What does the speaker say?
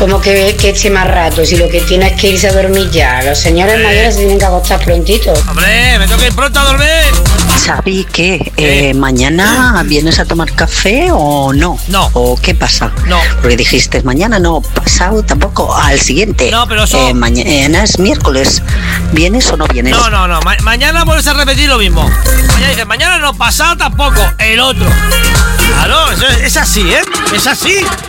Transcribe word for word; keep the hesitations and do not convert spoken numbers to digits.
Como que, que eche más rato, si lo que tiene es que irse a dormir ya. Los señores Eh. mayores se tienen que acostar prontito. Hombre, me tengo que ir pronto a dormir. ¿Sabí qué? Eh, ¿Mañana vienes a tomar café o no? No. ¿O qué pasa? No. Porque dijiste mañana no, pasado tampoco, al siguiente. No, pero eso- Eh, mañana es miércoles. ¿Vienes o no vienes? No, no, no. Ma- mañana vuelves a repetir lo mismo. Mañana dije, mañana no, pasado tampoco. El otro. Claro, eso es, es así, ¿eh? Es así.